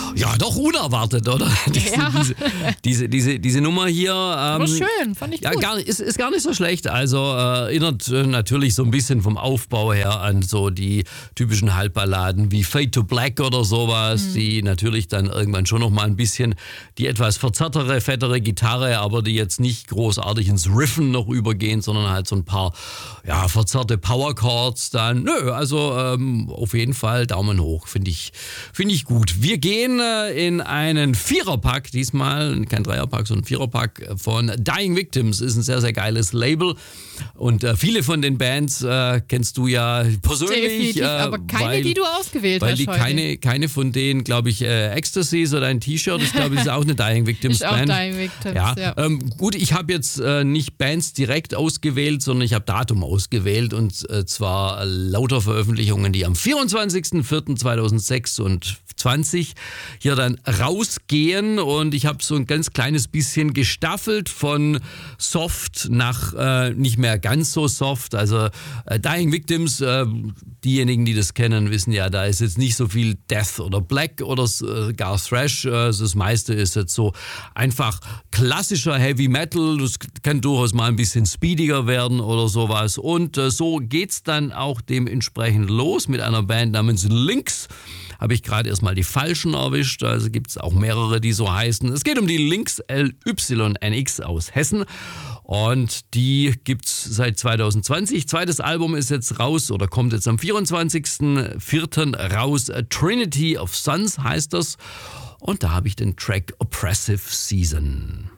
Ja, doch unerwartet, oder? Diese Nummer hier. Aber schön, fand ich gut. Ist gar nicht so schlecht. Also erinnert natürlich so ein bisschen vom Aufbau her an so die typischen Halbballaden wie Fade to Black oder sowas, die natürlich dann irgendwann schon noch mal ein bisschen die etwas verzerrtere, fettere Gitarre, aber die jetzt nicht großartig ins Riffen noch übergehen, sondern halt so ein paar verzerrte Power-Chords dann. Nö, also auf jeden Fall Daumen hoch, finde ich gut. Wir gehen in einen Viererpack, diesmal kein Dreierpack, sondern Viererpack von Dying Victims. Ist ein sehr, sehr geiles Label und viele von den Bands kennst du ja persönlich. Definitiv, aber keine, die du ausgewählt hast heute. Weil keine von denen, glaube ich, Ecstasy oder ein T-Shirt, ich glaube, das ist auch eine Dying Victims Band. Ist auch Dying Victims, ja. Gut, ich habe jetzt nicht Bands direkt ausgewählt, sondern ich habe Datum ausgewählt und zwar lauter Veröffentlichungen, die am 24.04.2026 hier dann rausgehen und ich habe so ein ganz kleines bisschen gestaffelt von soft nach nicht mehr ganz so soft. Also Dying Victims, diejenigen, die das kennen, wissen ja, da ist jetzt nicht so viel Death oder Black oder gar Thrash. Das meiste ist jetzt so einfach klassischer Heavy Metal. Das kann durchaus mal ein bisschen speediger werden oder sowas. Und so geht's dann auch dementsprechend los mit einer Band namens Lynx. Habe ich gerade erstmal die falschen erwischt, also gibt es auch mehrere, die so heißen. Es geht um die Lynx LYNX aus Hessen und die gibt's seit 2020. Zweites Album ist jetzt raus oder kommt jetzt am 24.04. raus. Trinity of Suns heißt das und da habe ich den Track Oppressive Season.